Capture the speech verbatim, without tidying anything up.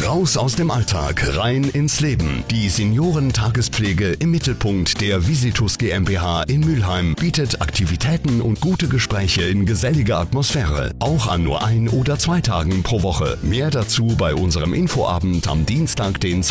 Raus aus dem Alltag, rein ins Leben. Die Seniorentaagespflege im Mittelpunkt der Visitus GmbH in Mülheim bietet Aktivitäten und gute Gespräche in geselliger Atmosphäre. Auch an nur ein oder zwei Tagen pro Woche. Mehr dazu bei unserem Infoabend am Dienstag, den